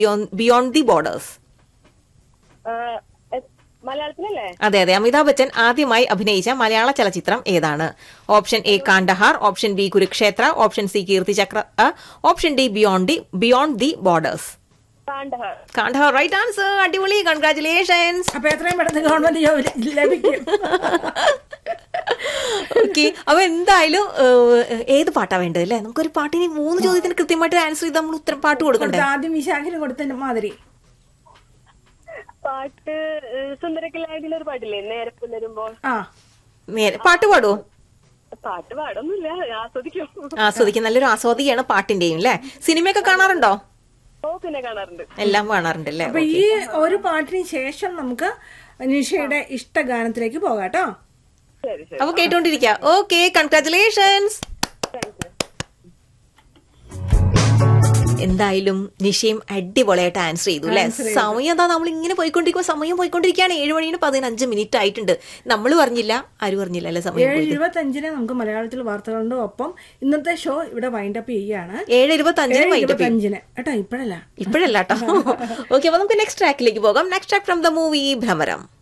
Beyond the borders? മലയാളത്തിലല്ലേ? അതെ അതെ. അമിതാഭ് ബച്ചൻ ആദ്യമായി അഭിനയിച്ച മലയാള ചലച്ചിത്രം ഏതാണ്? Option A Kandahar, option B Kurukshetra, option C Keerthichakra, option D beyond the borders. Kandahar right answer. അടിപൊളി, കൺഗ്രാറ്റുലേഷൻസ്. അപ്പൊ എത്രയും പെട്ടെന്ന് ഗവൺമെന്റ് ജോലി ലഭിക്കും. ഓക്കെ, അപ്പൊ എന്തായാലും ഏത് പാട്ടാ വേണ്ടത് അല്ലേ? നമുക്കൊരു പാട്ടിന് 3 ചോദ്യത്തിന് കൃത്യമായിട്ട് ആൻസർ ചെയ്ത് നമ്മൾ ഉത്തരം പാട്ട് കൊടുക്കണ്ടേ? ആദ്യം വിശാഖിന് കൊടുത്ത മാതിരി പാട്ട് സുന്ദരക്കില്ലായതിന്റെ ഒരു പാട്ടില്ലേ, നേരെ പുലരുമ്പോൾ. പാട്ട് പാടുവോ? പാട്ട് പാടൊന്നുമില്ല, ആസ്വദിക്കും. നല്ലൊരു ആസ്വാദിയാണ് പാട്ടിന്റെയും അല്ലേ? സിനിമയൊക്കെ കാണാറുണ്ടോ? പിന്നെ കാണാറുണ്ട്, എല്ലാം കാണാറുണ്ട് അല്ലേ? അപ്പൊ ഈ ഒരു പാട്ടിന് ശേഷം നമുക്ക് നിഷയുടെ ഇഷ്ടഗാനത്തിലേക്ക് പോകാം കേട്ടോ. അപ്പൊ കേട്ടോണ്ടിരിക്കാം. Okay, congratulations. എന്തായാലും നിഷയും അടിപൊളിയായിട്ട് ആൻസർ ചെയ്തു അല്ലെ? സമയം എന്താ നമ്മൾ ഇങ്ങനെ പോയിക്കൊണ്ടിരിക്കുമ്പോ സമയം പോയിക്കൊണ്ടിരിക്കുകയാണ്. 7:15 ആയിട്ടുണ്ട്. നമ്മൾ പറഞ്ഞില്ല, ആരും പറഞ്ഞില്ല അല്ലെ? സമയം 7:25 നമുക്ക് മലയാളത്തിൽ വാർത്തകളുണ്ട്. ഒപ്പം ഇന്നത്തെ ഷോ ഇവിടെ വൈൻഡപ്പ് ചെയ്യുകയാണ്. 7:25 കേട്ടോ, ഇപ്പോഴല്ല കേട്ടോ. ഓക്കെ, അപ്പൊ നമുക്ക് നെക്സ്റ്റ് ട്രാക്കിലേക്ക് പോകാം. Next track from the movie Bhramaram.